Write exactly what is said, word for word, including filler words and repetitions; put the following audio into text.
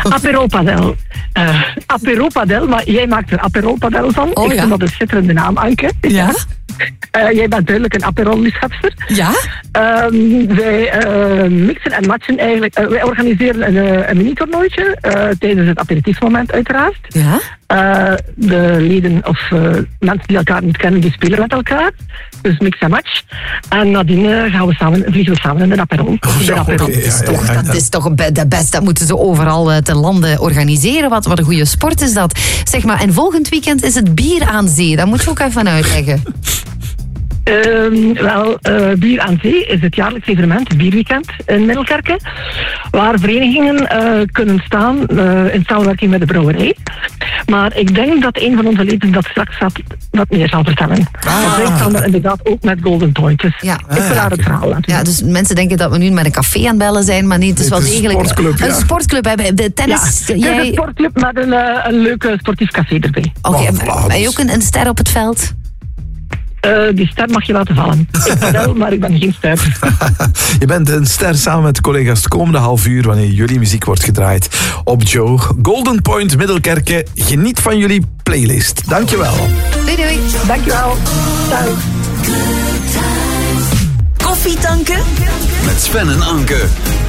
Aperopadel. Uh, Aperopadel, maar jij maakt er Aperopadel van. Oh, Ik ja. vind dat een schitterende naam, Anke. Ja? Uh, jij bent duidelijk een Aperol-liefhebster. Ja? Um, wij uh, mixen en matchen eigenlijk. Uh, wij organiseren een, uh, een mini-toernooitje uh, tijdens het aperitiefmoment uiteraard. Ja? Uh, de leden of uh, mensen die elkaar niet kennen, die spelen met elkaar. Dus mix en match. En nadien uh, gaan we samen, vliegen we samen in de Aperol. Oh, de Aperol. okay, ja, ja, Toch, ja, ja. dat is toch be- de best. Dat moeten ze overal uh, ten lande organiseren. Wat, wat een goede sport is dat. Zeg maar, en volgend weekend is het bier aan zee. Dat moet je ook even uitleggen. Um, wel, uh, Bier aan Zee is het jaarlijks evenement, het Bierweekend in Middelkerke, waar verenigingen uh, kunnen staan uh, in samenwerking met de brouwerij. Maar ik denk dat een van onze leden dat straks wat, wat meer zal vertellen. Ah. Wij staan er inderdaad ook met golden pointjes. Ja. Ik wil daar het verhaal laten. Ja, dus mensen denken dat we nu met een café aan het bellen zijn, maar niet. Het is wel Het is een degelijk sportclub, ja. een sportclub. Hè. De Ja, tennis. het is jij... een sportclub met een, uh, een leuk sportief café erbij. Oké, Oh, voilà, ben je dus- ook een, een ster op het veld? Uh, die ster mag je laten vallen. Ik ben wel, maar ik ben geen ster. Je bent een ster samen met de collega's het komende half uur wanneer jullie muziek wordt gedraaid op Joe. Golden Point Middelkerke, geniet van jullie playlist. Dankjewel. Doei doei. Dankjewel. Dag. Koffie tanken? Met Sven en Anke.